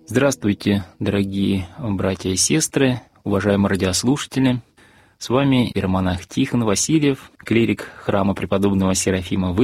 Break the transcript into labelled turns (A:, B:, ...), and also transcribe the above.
A: Здравствуйте, дорогие братья и сестры, уважаемые радиослушатели. С вами иеромонах Тихон Васильев, клирик храма преподобного Серафима